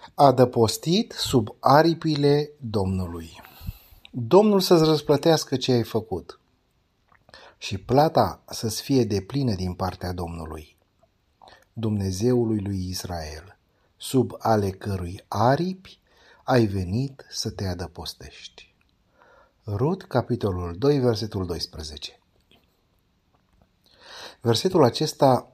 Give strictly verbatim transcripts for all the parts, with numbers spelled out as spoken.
Adăpostit sub aripile Domnului. Domnul să-ți răsplătească ce ai făcut și plata să-ți fie deplină din partea Domnului, Dumnezeului lui Israel, sub ale cărui aripi ai venit să te adăpostești. Rut, capitolul doi, versetul doisprezece. Versetul acesta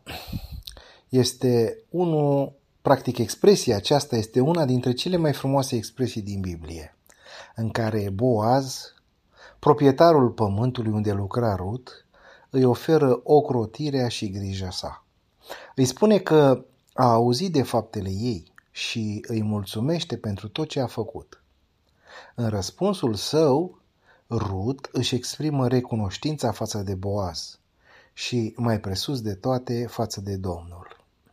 este unul, practic expresia aceasta este una dintre cele mai frumoase expresii din Biblie, în care Boaz, proprietarul pământului unde lucra Rut, îi oferă ocrotirea și grija sa. Îi spune că a auzit de faptele ei și îi mulțumește pentru tot ce a făcut. În răspunsul său, Rut își exprimă recunoștința față de Boaz și, mai presus de toate, față de Domnul.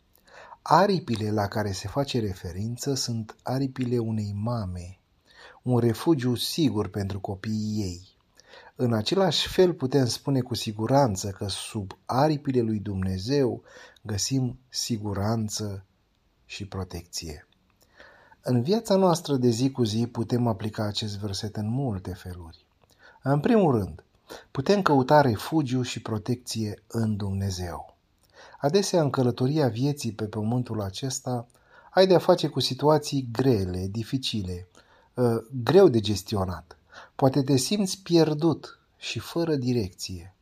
Aripile la care se face referință sunt aripile unei mame, un refugiu sigur pentru copiii ei. În același fel putem spune cu siguranță că sub aripile lui Dumnezeu găsim siguranță și protecție. În viața noastră de zi cu zi putem aplica acest verset în multe feluri. În primul rând, putem căuta refugiu și protecție în Dumnezeu. Adesea, în călătoria vieții pe pământul acesta, ai de-a face cu situații grele, dificile, greu de gestionat. Poate te simți pierdut și fără direcție.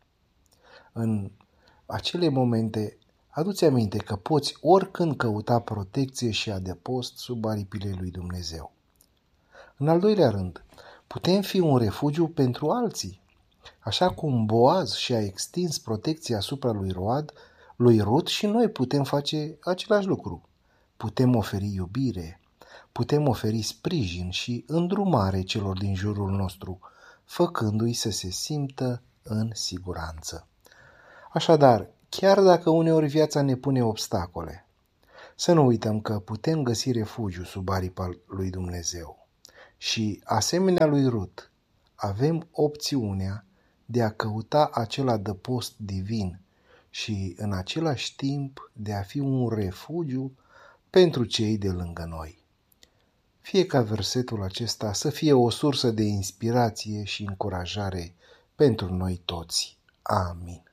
În acele momente, adu-ți aminte că poți oricând căuta protecție și adăpost sub aripile lui Dumnezeu. În al doilea rând, putem fi un refugiu pentru alții. Așa cum Boaz și-a extins protecția asupra lui Road, lui Rut, și noi putem face același lucru. Putem oferi iubire, putem oferi sprijin și îndrumare celor din jurul nostru, făcându-i să se simtă în siguranță. Așadar, chiar dacă uneori viața ne pune obstacole, să nu uităm că putem găsi refugiu sub aripa lui Dumnezeu. Și, asemenea lui Rut, avem opțiunea de a căuta acel adăpost divin și, în același timp, de a fi un refugiu pentru cei de lângă noi. Fie ca versetul acesta să fie o sursă de inspirație și încurajare pentru noi toți. Amin.